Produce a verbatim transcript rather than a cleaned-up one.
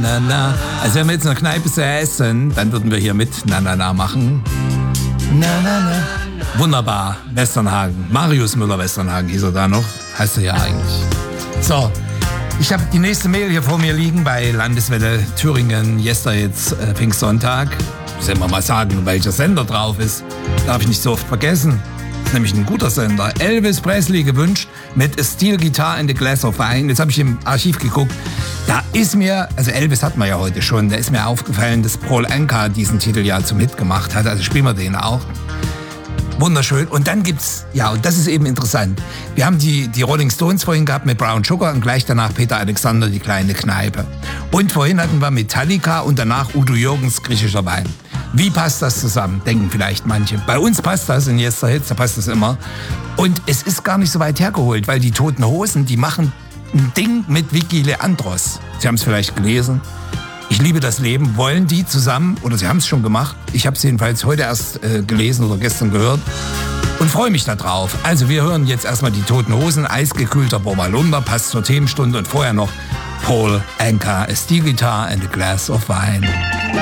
na, na. Also wenn wir jetzt in der Kneipe säßen, dann würden wir hier mit na, na, na machen. Na, na, na. Wunderbar, Westernhagen. Marius Müller-Westernhagen hieß er da noch. Heißt er ja eigentlich. So, ich habe die nächste Mail hier vor mir liegen bei Landeswelle Thüringen. Yesterday jetzt äh, Pfingstsonntag. Sollen wir mal sagen, welcher Sender drauf ist. Darf ich nicht so oft vergessen. Das ist nämlich ein guter Sender. Elvis Presley gewünscht mit A Steel Guitar and a Glass of Wine. Jetzt habe ich im Archiv geguckt. Da ist mir, also Elvis hat man ja heute schon, da ist mir aufgefallen, dass Paul Anka diesen Titel ja zum Hit gemacht hat. Also spielen wir den auch. Wunderschön. Und dann gibt's, ja, und das ist eben interessant. Wir haben die, die Rolling Stones vorhin gehabt mit Brown Sugar und gleich danach Peter Alexander, die kleine Kneipe. Und vorhin hatten wir Metallica und danach Udo Jürgens, griechischer Wein. Wie passt das zusammen, denken vielleicht manche. Bei uns passt das in Yester Hits, da passt das immer. Und es ist gar nicht so weit hergeholt, weil die Toten Hosen, die machen ein Ding mit Vicky Leandros. Sie haben es vielleicht gelesen. Ich liebe das Leben. Wollen die zusammen, oder sie haben es schon gemacht, ich habe es jedenfalls heute erst äh, gelesen oder gestern gehört und freue mich da drauf. Also wir hören jetzt erstmal die Toten Hosen, eisgekühlter Bommerlunder, passt zur Themenstunde und vorher noch Paul Anka, A Steel Guitar and a Glass of Wine.